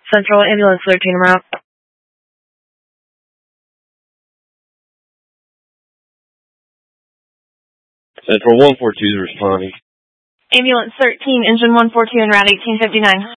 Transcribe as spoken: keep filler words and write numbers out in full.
Central Ambulance thirteen en route. Central one four two is responding. Ambulance thirteen, engine one four two en route eighteen fifty-nine.